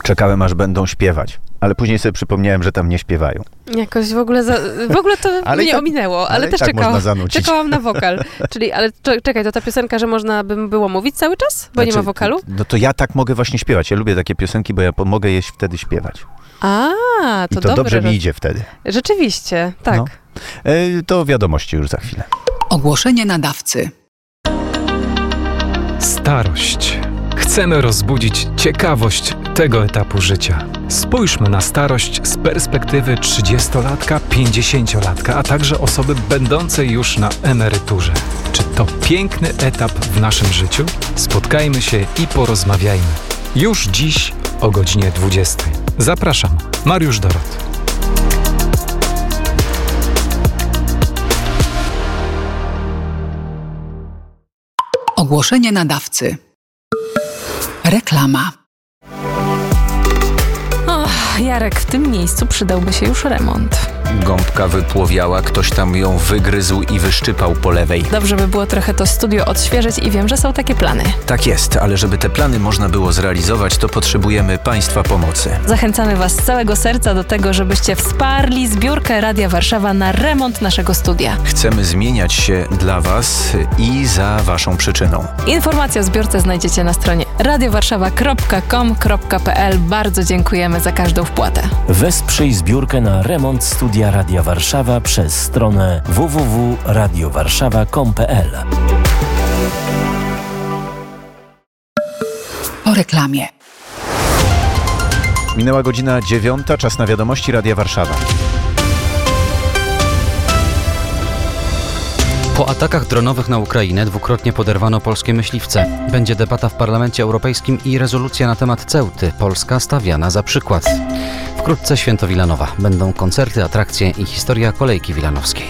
Czekałem, aż będą śpiewać. Ale później sobie przypomniałem, że tam nie śpiewają. Jakoś w ogóle to mnie ominęło, ale też czekałam na wokal. Czyli, ale czekaj, to ta piosenka, że można by było mówić cały czas? Bo nie ma wokalu? No to ja tak mogę właśnie śpiewać. Ja lubię takie piosenki, bo ja mogę je wtedy śpiewać. To dobre, dobrze mi idzie wtedy. Rzeczywiście, tak. No. To wiadomości już za chwilę. Ogłoszenie nadawcy. Starość. Chcemy rozbudzić ciekawość tego etapu życia. Spójrzmy na starość z perspektywy 30-latka, 50-latka, a także osoby będącej już na emeryturze. Czy to piękny etap w naszym życiu? Spotkajmy się i porozmawiajmy. Już dziś o godzinie 20. Zapraszam, Mariusz Dorot. Ogłoszenie nadawcy. Reklama. Jarek, w tym miejscu przydałby się już remont. Gąbka wypłowiała, ktoś tam ją wygryzł i wyszczypał po lewej. Dobrze by było trochę to studio odświeżyć i wiem, że są takie plany. Tak jest, ale żeby te plany można było zrealizować, to potrzebujemy Państwa pomocy. Zachęcamy Was z całego serca do tego, żebyście wsparli zbiórkę Radia Warszawa na remont naszego studia. Chcemy zmieniać się dla Was i za Waszą przyczyną. Informacje o zbiórce znajdziecie na stronie radiowarszawa.com.pl. Bardzo dziękujemy za każdą wpłatę. Wesprzyj zbiórkę na remont studia Radia Warszawa przez stronę www.radiowarszawa.com.pl. Po reklamie. Minęła godzina 9, czas na wiadomości Radia Warszawa. Po atakach dronowych na Ukrainę dwukrotnie poderwano polskie myśliwce. Będzie debata w Parlamencie Europejskim i rezolucja na temat Ceuty. Polska stawiana za przykład. Wkrótce święto Wilanowa. Będą koncerty, atrakcje i historia kolejki wilanowskiej.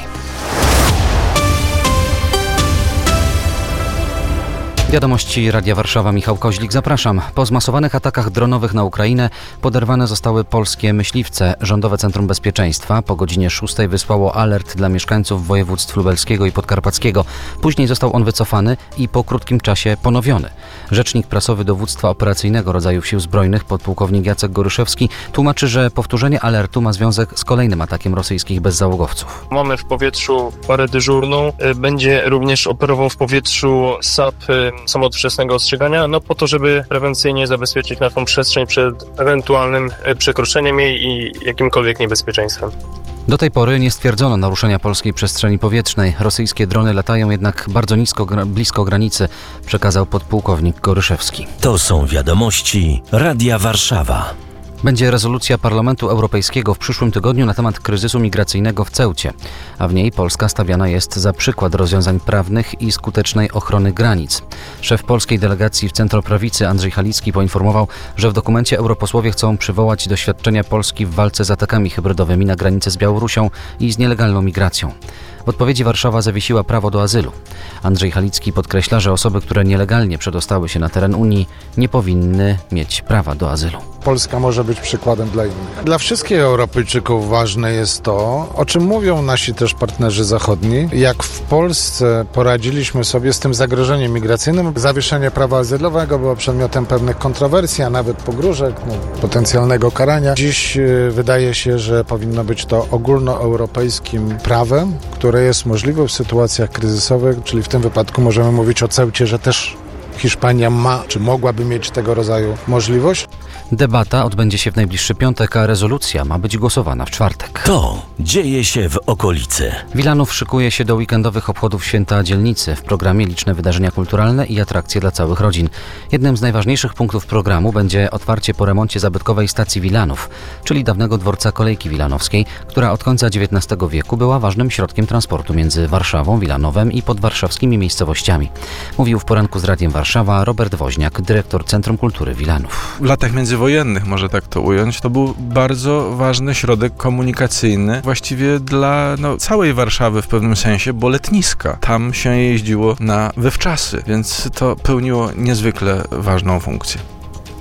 Wiadomości Radia Warszawa, Michał Koźlik, zapraszam. Po zmasowanych atakach dronowych na Ukrainę poderwane zostały polskie myśliwce. Rządowe Centrum Bezpieczeństwa po godzinie 6 wysłało alert dla mieszkańców województw lubelskiego i podkarpackiego. Później został on wycofany i po krótkim czasie ponowiony. Rzecznik prasowy Dowództwa Operacyjnego Rodzajów Sił Zbrojnych, podpułkownik Jacek Goryszewski, tłumaczy, że powtórzenie alertu ma związek z kolejnym atakiem rosyjskich bezzałogowców. Mamy w powietrzu parę dyżurną. Będzie również operował w powietrzu SAP samowczesnego ostrzegania, po to, żeby prewencyjnie zabezpieczyć naszą przestrzeń przed ewentualnym przekroczeniem jej i jakimkolwiek niebezpieczeństwem. Do tej pory nie stwierdzono naruszenia polskiej przestrzeni powietrznej. Rosyjskie drony latają jednak bardzo blisko granicy, przekazał podpułkownik Goryszewski. To są wiadomości Radia Warszawa. Będzie rezolucja Parlamentu Europejskiego w przyszłym tygodniu na temat kryzysu migracyjnego w Ceucie, a w niej Polska stawiana jest za przykład rozwiązań prawnych i skutecznej ochrony granic. Szef polskiej delegacji w centroprawicy Andrzej Halicki poinformował, że w dokumencie europosłowie chcą przywołać doświadczenia Polski w walce z atakami hybrydowymi na granicę z Białorusią i z nielegalną migracją. W odpowiedzi Warszawa zawiesiła prawo do azylu. Andrzej Halicki podkreśla, że osoby, które nielegalnie przedostały się na teren Unii, nie powinny mieć prawa do azylu. Polska może być przykładem dla innych. Dla wszystkich Europejczyków ważne jest to, o czym mówią nasi też partnerzy zachodni, jak w Polsce poradziliśmy sobie z tym zagrożeniem migracyjnym. Zawieszenie prawa azylowego było przedmiotem pewnych kontrowersji, a nawet pogróżek, potencjalnego karania. Dziś wydaje się, że powinno być to ogólnoeuropejskim prawem, które jest możliwe w sytuacjach kryzysowych, czyli w tym wypadku możemy mówić o Ceucie, że też Hiszpania ma, czy mogłaby mieć tego rodzaju możliwość. Debata odbędzie się w najbliższy piątek, a rezolucja ma być głosowana w czwartek. To dzieje się w okolicy. Wilanów szykuje się do weekendowych obchodów Święta Dzielnicy. W programie liczne wydarzenia kulturalne i atrakcje dla całych rodzin. Jednym z najważniejszych punktów programu będzie otwarcie po remoncie zabytkowej stacji Wilanów, czyli dawnego dworca kolejki wilanowskiej, która od końca XIX wieku była ważnym środkiem transportu między Warszawą, Wilanowem i podwarszawskimi miejscowościami. Mówił w poranku z Radiem Warszawa Robert Woźniak, dyrektor Centrum Kultury Wilanów. W latach międzywojennych, może tak to ująć, to był bardzo ważny środek komunikacyjny właściwie dla całej Warszawy w pewnym sensie, bo letniska. Tam się jeździło na wywczasy, więc to pełniło niezwykle ważną funkcję.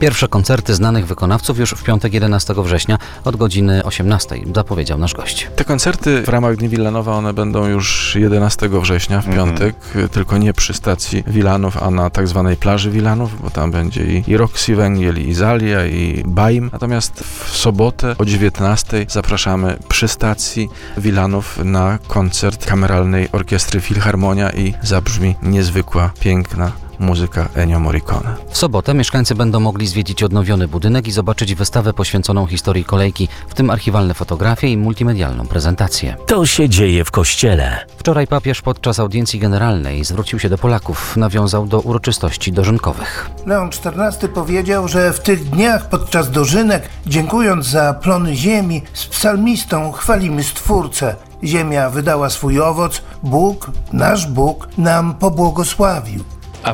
Pierwsze koncerty znanych wykonawców już w piątek 11 września od godziny 18, zapowiedział nasz gość. Te koncerty w ramach Dni Wilanowa, one będą już 11 września w piątek, tylko nie przy stacji Wilanów, a na tak zwanej plaży Wilanów, bo tam będzie i Roxy Węgiel, i Zalia, i Baim. Natomiast w sobotę o 19 zapraszamy przy stacji Wilanów na koncert Kameralnej Orkiestry Filharmonia i zabrzmi niezwykła, piękna muzyka Ennio Morricone. W sobotę mieszkańcy będą mogli zwiedzić odnowiony budynek i zobaczyć wystawę poświęconą historii kolejki, w tym archiwalne fotografie i multimedialną prezentację. To się dzieje w kościele. Wczoraj papież podczas audiencji generalnej zwrócił się do Polaków, nawiązał do uroczystości dożynkowych. Leon XIV powiedział, że w tych dniach podczas dożynek, dziękując za plony ziemi, z psalmistą chwalimy Stwórcę. Ziemia wydała swój owoc, Bóg, nasz Bóg, nam pobłogosławił.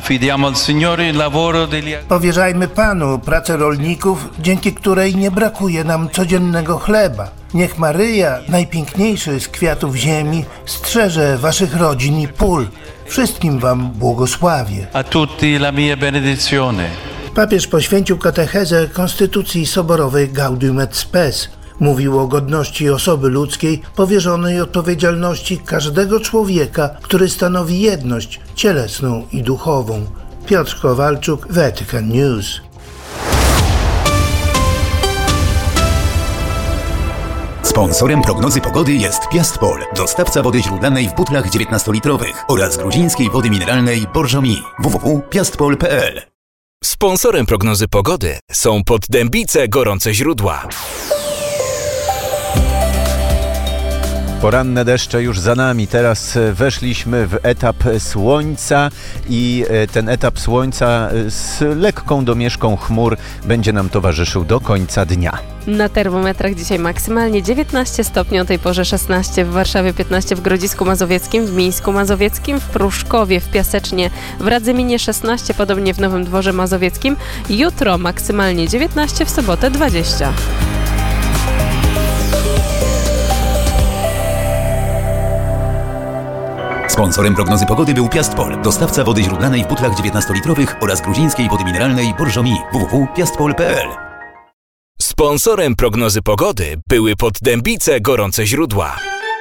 Powierzajmy Panu pracę rolników, dzięki której nie brakuje nam codziennego chleba. Niech Maryja, najpiękniejszy z kwiatów ziemi, strzeże waszych rodzin i pól. Wszystkim wam błogosławię. A tutti la mia benedizione. Papież poświęcił katechezę Konstytucji Soborowej Gaudium et Spes. Mówił o godności osoby ludzkiej, powierzonej odpowiedzialności każdego człowieka, który stanowi jedność cielesną i duchową. Piotr Kowalczuk, Vatican News. Sponsorem prognozy pogody jest Piastpol, dostawca wody źródlanej w butlach 19-litrowych oraz gruzińskiej wody mineralnej Borżomi. www.piastpol.pl. Sponsorem prognozy pogody są Poddębice Gorące Źródła. Poranne deszcze już za nami. Teraz weszliśmy w etap słońca i ten etap słońca z lekką domieszką chmur będzie nam towarzyszył do końca dnia. Na termometrach dzisiaj maksymalnie 19 stopni, o tej porze 16 w Warszawie, 15 w Grodzisku Mazowieckim, w Mińsku Mazowieckim, w Pruszkowie, w Piasecznie, w Radzyminie 16, podobnie w Nowym Dworze Mazowieckim. Jutro maksymalnie 19, w sobotę 20. Sponsorem prognozy pogody był Piastpol, dostawca wody źródlanej w butlach 19-litrowych oraz gruzińskiej wody mineralnej Borżomi. www.piastpol.pl. Sponsorem prognozy pogody były Poddębice Gorące Źródła.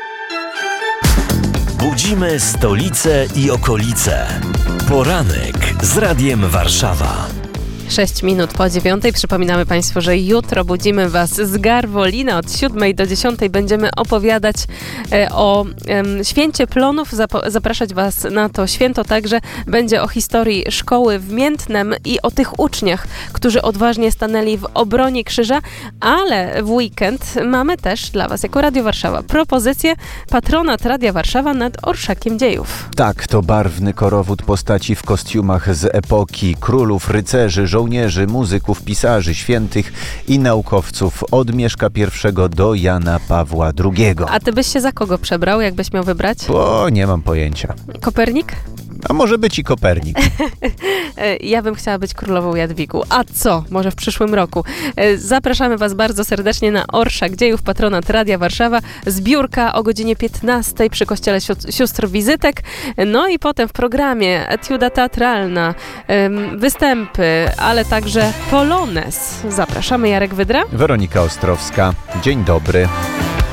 Budzimy stolicę i okolice. Poranek z Radiem Warszawa. 6 minut po 9. Przypominamy Państwu, że jutro budzimy Was z Garwolina. Od 7 do 10 będziemy opowiadać o święcie plonów. Zapraszać Was na to święto także. Będzie o historii szkoły w Miętnem i o tych uczniach, którzy odważnie stanęli w obronie krzyża. Ale w weekend mamy też dla Was jako Radio Warszawa propozycję patronat Radia Warszawa nad Orszakiem Dziejów. Tak, to barwny korowód postaci w kostiumach z epoki królów, rycerzy, żołnierzy, muzyków, pisarzy, świętych i naukowców od Mieszka I do Jana Pawła II. A ty byś się za kogo przebrał, jakbyś miał wybrać? O, nie mam pojęcia. Kopernik? A może być i Kopernik. Ja bym chciała być królową Jadwigą. A co? Może w przyszłym roku. Zapraszamy Was bardzo serdecznie na Orszak Dziejów, patronat Radia Warszawa. Zbiórka o godzinie 15 przy Kościele Sióstr Wizytek. No i potem w programie etiuda teatralna, występy, ale także polonez. Zapraszamy. Jarek Wydra. Weronika Ostrowska. Dzień dobry.